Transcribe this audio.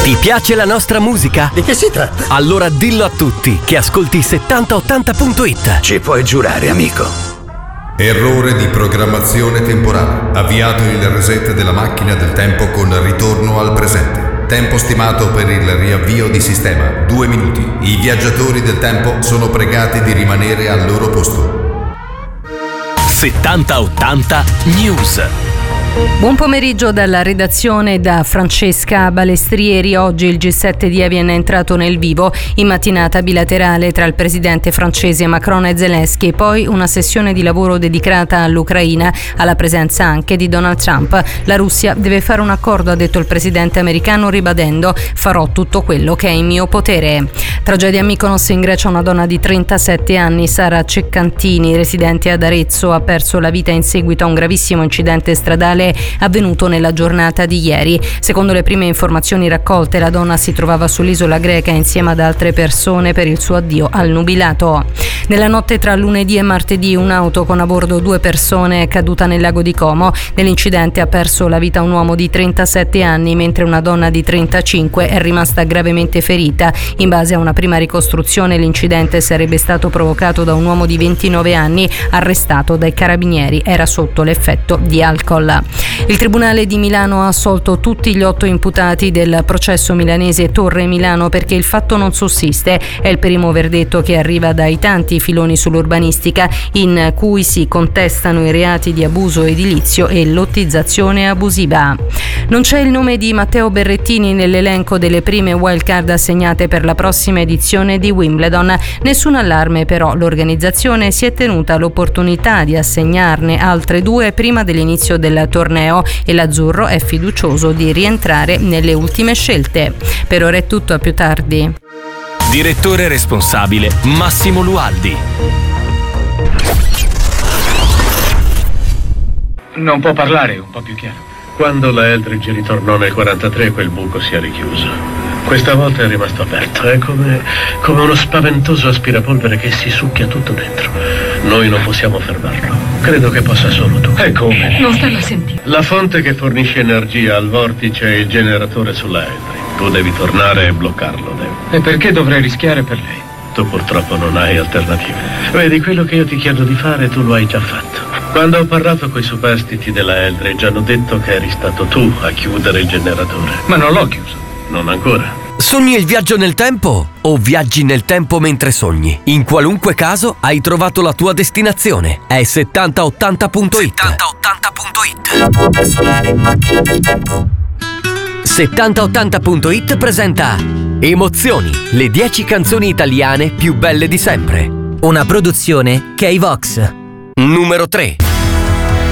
Ti piace la nostra musica? Di che si tratta? Allora dillo a tutti che ascolti 7080.it. Ci puoi giurare, amico. Errore di programmazione temporale. Avviato il reset della macchina del tempo con ritorno al presente. Tempo stimato per il riavvio di sistema 2 minuti. I viaggiatori del tempo sono pregati di rimanere al loro posto. 7080 News. Buon pomeriggio dalla redazione da Francesca Balestrieri. Oggi il G7 di Evian è entrato nel vivo in mattinata bilaterale tra il presidente francese Macron e Zelensky, poi una sessione di lavoro dedicata all'Ucraina, alla presenza anche di Donald Trump. La Russia deve fare un accordo, ha detto il presidente americano, ribadendo: farò tutto quello che è in mio potere. Tragedia a Mykonos, in Grecia. Una donna di 37 anni, Sara Ceccantini, residente ad Arezzo, ha perso la vita in seguito a un gravissimo incidente stradale avvenuto nella giornata di ieri. Secondo le prime informazioni raccolte, la donna si trovava sull'isola greca insieme ad altre persone per il suo addio al nubilato. Nella notte tra lunedì e martedì un'auto con a bordo 2 persone è caduta nel lago di Como. Nell'incidente ha perso la vita un uomo di 37 anni, mentre una donna di 35 è rimasta gravemente ferita. In base a una prima ricostruzione, l'incidente sarebbe stato provocato da un uomo di 29 anni arrestato dai carabinieri. Era sotto l'effetto di alcol. Il Tribunale di Milano ha assolto tutti gli 8 imputati del processo milanese Torre Milano perché il fatto non sussiste. È il primo verdetto che arriva dai tanti filoni sull'urbanistica in cui si contestano i reati di abuso edilizio e lottizzazione abusiva. Non c'è il nome di Matteo Berrettini nell'elenco delle prime wildcard assegnate per la prossima edizione di Wimbledon. Nessun allarme però, l'organizzazione si è tenuta l'opportunità di assegnarne altre 2 prima dell'inizio del torneo e l'azzurro è fiducioso di rientrare nelle ultime scelte. Per ora è tutto, a più tardi. Direttore responsabile Massimo Lualdi. Non può parlare un po' più chiaro? Quando la Eldridge ritornò nel 43, quel buco si è richiuso. Questa volta è rimasto aperto. È come uno spaventoso aspirapolvere che si succhia tutto dentro. Noi non possiamo fermarlo. Credo che possa solo tu. E come? Non stanno a sentire. La fonte che fornisce energia al vortice è il generatore sulla Eldridge. Tu devi tornare e bloccarlo, Dave. E perché dovrei rischiare per lei? Tu purtroppo non hai alternative. Vedi, quello che io ti chiedo di fare tu lo hai già fatto. Quando ho parlato coi superstiti della Eldridge hanno detto che eri stato tu a chiudere il generatore. Ma non l'ho chiuso. Non ancora. Sogni il viaggio nel tempo o viaggi nel tempo mentre sogni? In qualunque caso hai trovato la tua destinazione. È 7080.it. 7080.it presenta Emozioni, le 10 canzoni italiane più belle di sempre. Una produzione K-Vox. Numero 3.